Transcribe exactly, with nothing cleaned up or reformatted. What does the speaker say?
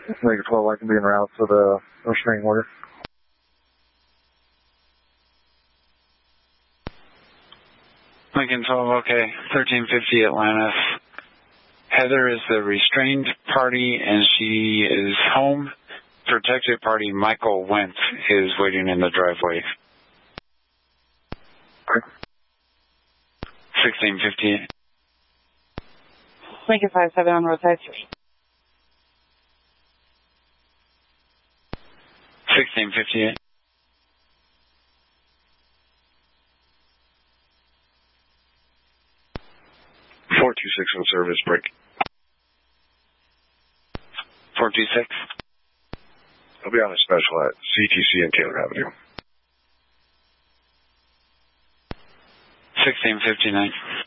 Make it twelve, I can be en route for the restraining order. Lincoln twelve, okay. thirteen fifty Atlantis. Heather is the restrained party, and she is home. Protected party Michael Wentz is waiting in the driveway. Okay. sixteen fifty-eight. Lincoln five seven on roadside. sixteen fifty-eight. four two six on service, break. four two six. I'll be on a special at C T C and Taylor Avenue. sixteen fifty-nine.